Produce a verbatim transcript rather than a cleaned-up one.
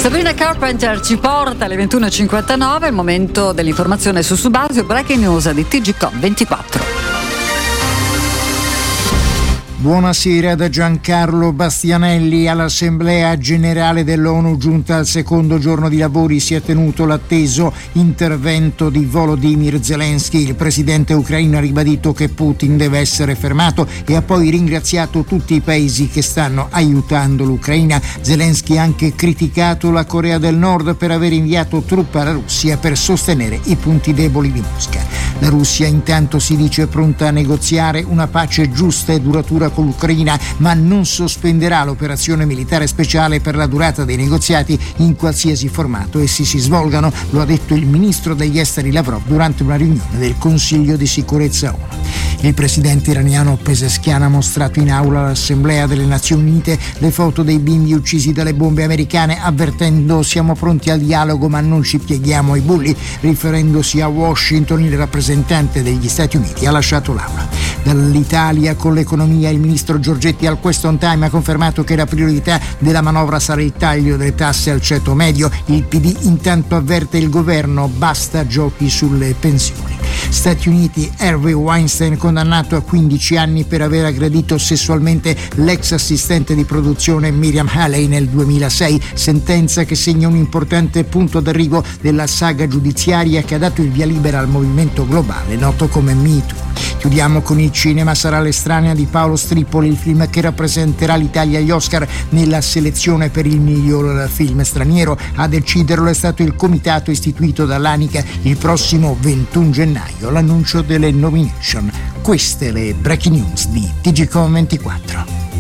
Sabrina Carpenter ci porta alle ventuno e cinquantanove, il momento dell'informazione su Subasio, breaking news di T G Com ventiquattro. Buonasera da Giancarlo Bastianelli. All'Assemblea Generale dell'ONU, giunta al secondo giorno di lavori, si è tenuto l'atteso intervento di Volodymyr Zelensky. Il presidente ucraino ha ribadito che Putin deve essere fermato e ha poi ringraziato tutti i paesi che stanno aiutando l'Ucraina. Zelensky ha anche criticato la Corea del Nord per aver inviato truppe alla Russia per sostenere i punti deboli di Mosca. La Russia intanto si dice pronta a negoziare una pace giusta e duratura con l'Ucraina, ma non sospenderà l'operazione militare speciale per la durata dei negoziati in qualsiasi formato essi si svolgano, lo ha detto il ministro degli esteri Lavrov durante una riunione del Consiglio di sicurezza ONU. Il presidente iraniano Pezeshkian ha mostrato in aula all'Assemblea delle Nazioni Unite le foto dei bimbi uccisi dalle bombe americane, avvertendo: siamo pronti al dialogo ma non ci pieghiamo ai bulli. Riferendosi a Washington, il rappresentante degli Stati Uniti ha lasciato l'aula. Dall'Italia con l'economia, il ministro Giorgetti al Question Time ha confermato che la priorità della manovra sarà il taglio delle tasse al ceto medio. Il P D intanto avverte il governo: basta giochi sulle pensioni. Stati Uniti, Harvey Weinstein condannato a quindici anni per aver aggredito sessualmente l'ex assistente di produzione Miriam Haley nel duemilasei, sentenza che segna un importante punto d'arrivo della saga giudiziaria che ha dato il via libera al movimento globale noto come Me Too. Chiudiamo con il cinema. Sarà L'estranea di Paolo Stripoli il film che rappresenterà l'Italia agli Oscar nella selezione per il miglior film straniero. A deciderlo è stato il comitato istituito dall'Anica il prossimo ventuno gennaio. L'annuncio delle nomination. Queste le breaking news di T G Com ventiquattro.